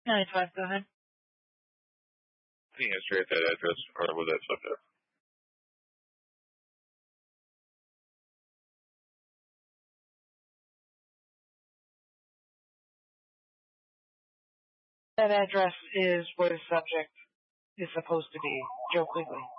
95, go ahead. Any history at that address or with that subject? That address is where the subject is supposed to be, Joe Quigley.